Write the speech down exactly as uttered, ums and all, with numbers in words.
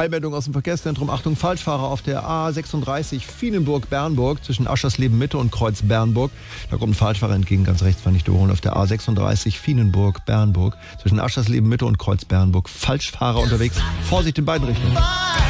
Eilmeldung aus dem Verkehrszentrum. Achtung, Falschfahrer auf der A sechsunddreißig Vienenburg-Bernburg zwischen Aschersleben-Mitte und Kreuz-Bernburg. Da kommt ein Falschfahrer entgegen, ganz rechts, war nicht überholen. Auf der A sechsunddreißig Vienenburg-Bernburg zwischen Aschersleben-Mitte und Kreuz-Bernburg. Falschfahrer unterwegs. Vorsicht in beiden Richtungen.